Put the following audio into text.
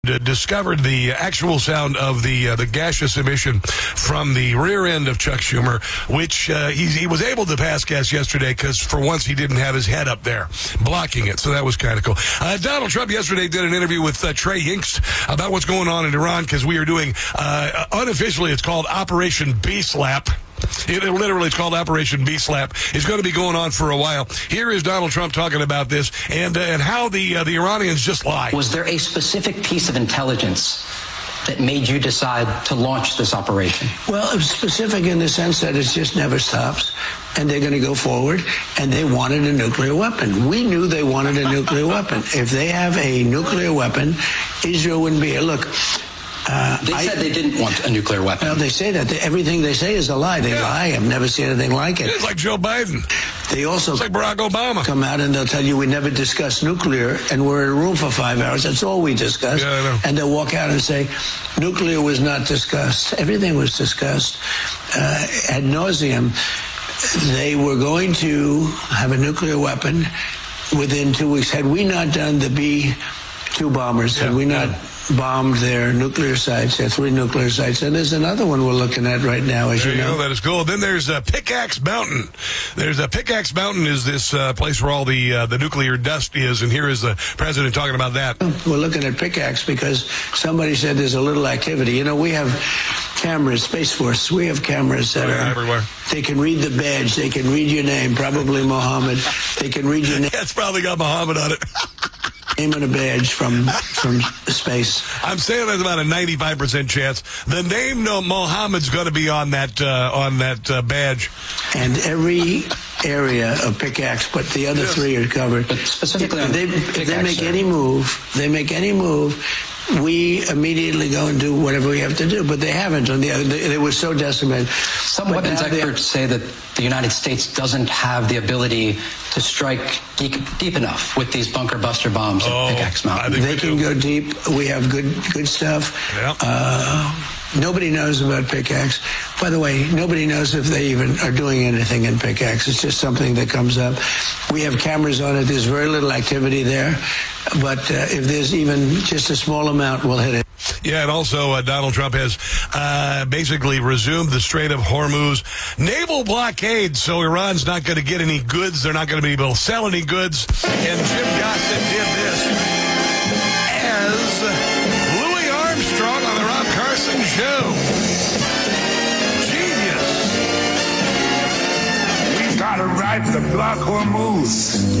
discovered the actual sound of the gaseous emission from the rear end of Chuck Schumer, which he was able to pass gas yesterday because for once he didn't have his head up there blocking it, so that was kind of cool. Donald Trump yesterday did an interview with Trey Yingst about what's going on in Iran because we are doing, unofficially it's called Operation B-Slap. It's called Operation B-Slap. It's going to be going on for a while. Here is Donald Trump talking about this and how the Iranians just lie. Was there a specific piece of intelligence that made you decide to launch this operation? Well, it was specific in the sense that it just never stops, and they're going to go forward, and they wanted a nuclear weapon. We knew they wanted a nuclear weapon. If they have a nuclear weapon, Israel wouldn't be here. Look, they said they didn't want a nuclear weapon. Well, they say that. Everything they say is a lie. They lie. I've never seen anything like it. It's like Joe Biden. They also it's like Barack Obama. Come out and they'll tell you we never discussed nuclear, and we're in a room for 5 hours. That's all we discussed. Yeah, I know. And they'll walk out and say nuclear was not discussed. Everything was discussed ad nauseum. They were going to have a nuclear weapon within 2 weeks. Had we not done the B-2 bombers, had we not bombed their nuclear sites, their 3 nuclear sites, and there's another one we're looking at right now, as you know. That is cool. Then there's Pickaxe Mountain. Pickaxe Mountain is this place where all the nuclear dust is, and here is the president talking about that. We're looking at Pickaxe because somebody said there's a little activity. You know, we have cameras, Space Force, we have cameras that are everywhere. They can read the badge, they can read your name, probably Mohammed. They can read your name. That's probably got Mohammed on it. Name and a badge from space. I'm saying there's about a 95% chance the name Mohammed's going to be on that badge. And every area of Pickaxe, but the other 3 are covered. But specifically, if they make any move, we immediately go and do whatever we have to do. But they haven't. They were so decimated. Some weapons experts say that the United States doesn't have the ability to strike deep enough with these bunker buster bombs at Pickaxe Mountain. They can go deep. We have good stuff. Yeah. Nobody knows about Pickaxe. By the way, nobody knows if they even are doing anything in Pickaxe. It's just something that comes up. We have cameras on it. There's very little activity there. But if there's even just a small amount, we'll hit it. Yeah, and also Donald Trump has basically resumed the Strait of Hormuz naval blockade, so Iran's not going to get any goods. They're not going to be able to sell any goods. And Jim Gossett did this as Louis Armstrong on the Rob Carson Show. Genius. We got to right the block Hormuz.